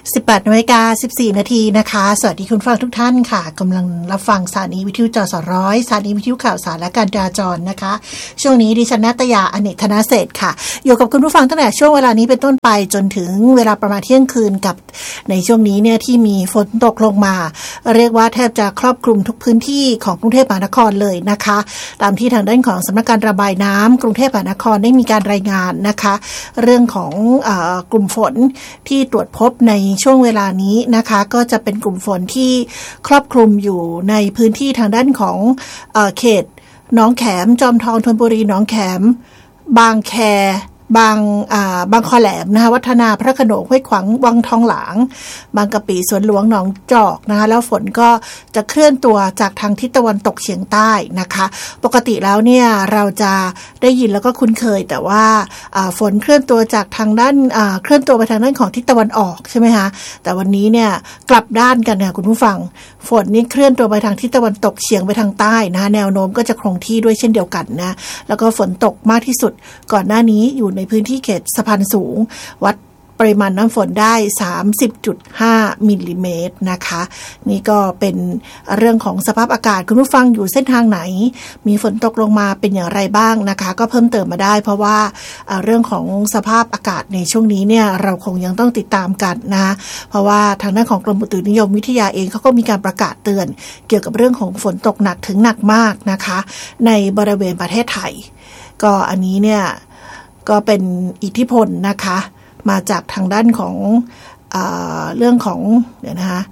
18:14 น.นะคะสวัสดีคุณฟังทุกท่านค่ะกำลังรับฟังสถานีวิทยุจสร้อยสถานีวิทยุข่าวสารและการจราจรนะคะช่วงนี้ดิฉันณัฐยาอเนกธนเศรษฐ์ค่ะอยู่กับคุณผู้ฟังตั้งแต่ช่วงเวลานี้เป็นต้นไปจนถึงเวลาประมาณเที่ยงคืนกับในช่วงนี้เนี่ยที่มีฝนตกลงมาเรียกว่าแทบจะครอบคลุมทุกพื้นที่ของกรุงเทพมหานครเลยนะคะตามที่ทางด้านของสำนักการระบายน้ำกรุงเทพมหานครได้มีการรายงานนะคะเรื่องของกลุ่มฝนที่ตรวจพบในช่วงเวลานี้นะคะก็จะเป็นกลุ่มฝนที่ครอบคลุมอยู่ในพื้นที่ทางด้านของเขตหนองแขมจอมทองธนบุรีหนองแขมบางแคบางคอแหลมนะคะวัฒนาพระโขนงห้วยขวางวังทองหลางบางกะปิสวนหลวงหนองจอกนะคะแล้วฝนก็จะเคลื่อนตัวจากทางทิศตะวันตกเฉียงใต้นะคะปกติแล้วเนี่ยเราจะได้ยินแล้วก็คุ้นเคยแต่ว่าฝนเคลื่อนตัวจากทางด้านเคลื่อนตัวไปทางด้านของทิศตะวันออกใช่ไหมคะแต่วันนี้เนี่ยกลับด้านกันค่ะคุณผู้ฟังฝนนี่เคลื่อนตัวไปทางทิศตะวันตกเฉียงไปทางใต้นะคะแนวโน้มก็จะคงที่ด้วยเช่นเดียวกันนะแล้วก็ฝนตกมากที่สุดก่อนหน้านี้อยู่ในพื้นที่เขตสะพานสูงวัดปริมาณน้ำฝนได้ 30.5 มิลลิเมตรนะคะนี่ก็เป็นเรื่องของสภาพอากาศคุณผู้ฟังอยู่เส้นทางไหนมีฝนตกลงมาเป็นอย่างไรบ้างนะคะก็เพิ่มเติมมาได้เพราะว่าเรื่องของสภาพอากาศในช่วงนี้เนี่ยเราคงยังต้องติดตามกันนะเพราะว่าทางด้านของกรมอุตุนิยมวิทยาเองเขาก็มีการประกาศเตือนเกี่ยวกับเรื่องของฝนตกหนักถึงหนักมากนะคะในบริเวณประเทศไทยก็อันนี้เนี่ยก็เป็นอิทธิพลนะคะมาจากทางด้านของเรื่องของเดี๋ยวนะคะ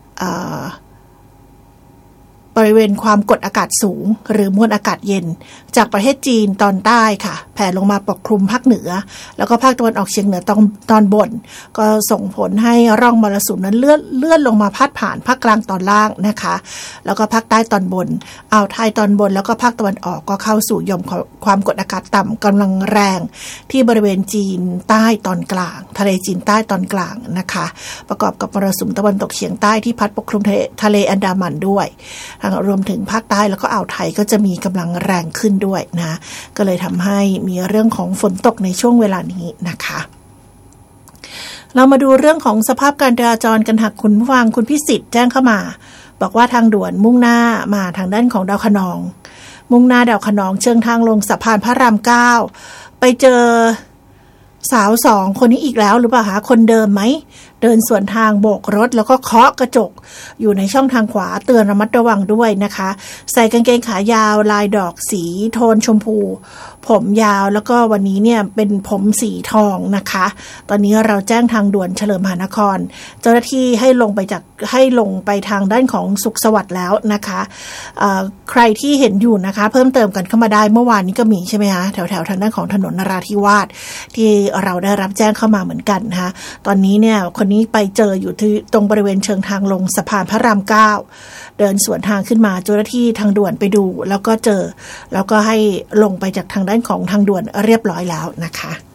บริเวณความกดอากาศสูงหรือมวลอากาศเย็นจากประเทศจีนตอนใต้ค่ะแผ่ลงมาปกคลุมภาคเหนือแล้วก็ภาคตะวันออกเฉียงเหนือตอนบนก็ส่งผลให้ร่องมรสุมนั้นเลื่อนลงมาพาดผ่านภาคกลางตอนล่างนะคะแล้วก็ภาคใต้ตอนบนอ่าวไทยตอนบนแล้วก็ภาคตะวันออกก็เข้าสู่หย่อมความกดอากาศต่ำกำลังแรงที่บริเวณจีนใต้ตอนกลางทะเลจีนใต้ตอนกลางนะคะประกอบกับมรสุมตะวันตกเฉียงใต้ที่พัดปกคลุมทะเลอันดามันด้วยรวมถึงภาคใต้แล้วก็อ่าวไทยก็จะมีกำลังแรงขึ้นด้วยนะก็เลยทำให้มีเรื่องของฝนตกในช่วงเวลานี้นะคะเรามาดูเรื่องของสภาพการจราจรกันหากคุณผู้ฟังคุณพิสิทธิ์แจ้งเข้ามาบอกว่าทางด่วนมุ่งหน้ามาทางด้านของดาวคะนองมุ่งหน้าดาวคะนองเชิงทางลงสะพานพระราม 9ไปเจอสาว2คนนี้อีกแล้วหรือเปล่าคะคนเดิมไหมเดินสวนทางโบกรถแล้วก็เคาะกระจกอยู่ในช่องทางขวาเตือนระมัดระวังด้วยนะคะใส่กางเกงขายาวลายดอกสีโทนชมพูผมยาวแล้วก็วันนี้เนี่ยเป็นผมสีทองนะคะตอนนี้เราแจ้งทางด่วนเฉลิมมหานครเจ้าหน้าที่ให้ลงไปทางด้านของสุขสวัสดิ์แล้วนะคะใครที่เห็นอยู่นะคะเพิ่มเติมกันเข้ามาได้เมื่อวานนี้ก็มีใช่ไหมคะแถวทางด้านของถนนนราธิวาสที่เราได้รับแจ้งเข้ามาเหมือนกันนะคะตอนนี้เนี่ยคนนี้ไปเจออยู่ที่ตรงบริเวณเชิงทางลงสะพานพระราม 9เดินสวนทางขึ้นมาเจ้าหน้าที่ทางด่วนไปดูแล้วก็เจอแล้วก็ให้ลงไปจากทางด้านของทางด่วนเรียบร้อยแล้วนะคะ